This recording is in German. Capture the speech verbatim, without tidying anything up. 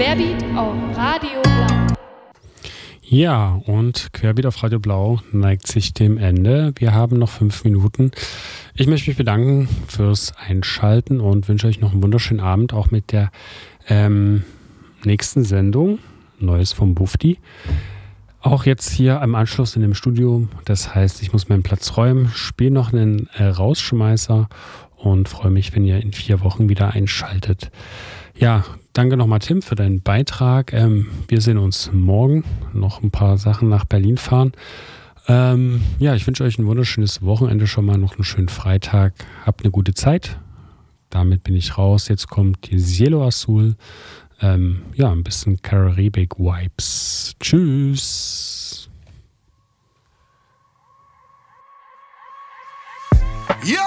Querbeat auf Radio Blau. Ja, und Querbeat auf Radio Blau neigt sich dem Ende. Wir haben noch fünf Minuten. Ich möchte mich bedanken fürs Einschalten und wünsche euch noch einen wunderschönen Abend, auch mit der ähm, nächsten Sendung, Neues vom Bufti. Auch jetzt hier am Anschluss in dem Studio. Das heißt, ich muss meinen Platz räumen, spiele noch einen äh, Rausschmeißer und freue mich, wenn ihr in vier Wochen wieder einschaltet. Ja, danke nochmal, Tim, für deinen Beitrag. Ähm, wir sehen uns morgen. Noch ein paar Sachen nach Berlin fahren. Ähm, ja, ich wünsche euch ein wunderschönes Wochenende schon mal, noch einen schönen Freitag. Habt eine gute Zeit. Damit bin ich raus. Jetzt kommt die Cielo Azul. Ähm, ja, ein bisschen Caribbean Vibes. Tschüss.